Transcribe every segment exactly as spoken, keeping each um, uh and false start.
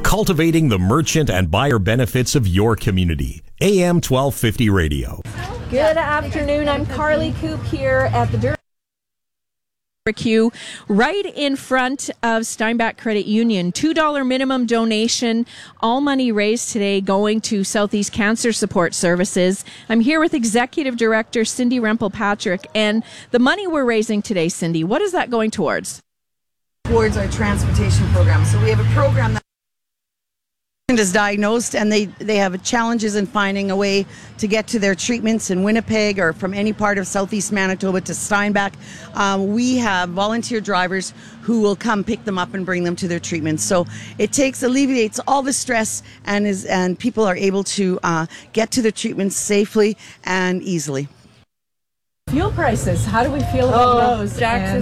cultivating the merchant and buyer benefits of your community. A M twelve fifty Radio. Good afternoon. I'm Carly Coop here at the Durham Barbecue, right in front of Steinbach Credit Union. two dollars minimum donation. All money raised today going to Southeast Cancer Support Services. I'm here with Executive Director Cindy Rempel-Patrick. And the money we're raising today, Cindy, what is that going towards? Towards our transportation program. So we have a program that is diagnosed and they, they have challenges in finding a way to get to their treatments in Winnipeg or from any part of Southeast Manitoba to Steinbach. Um, we have volunteer drivers who will come pick them up and bring them to their treatments. So it takes, alleviates all the stress and is and people are able to uh, get to their treatments safely and easily. Fuel prices, how do we feel about Oh, those? Jackson.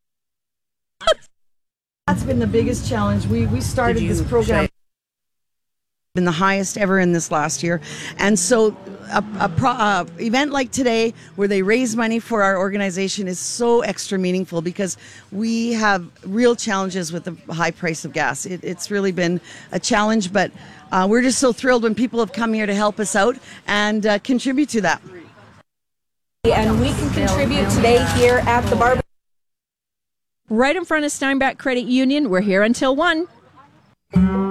That's been the biggest challenge. We, we started this program. Been the highest ever in this last year, and so a, a pro, uh, event like today where they raise money for our organization is so extra meaningful because we have real challenges with the high price of gas. It, it's really been a challenge, but uh, we're just so thrilled when people have come here to help us out and uh, contribute to that. And we can contribute today here at the barbecue. Right in front of Steinbach Credit Union. We're here until one.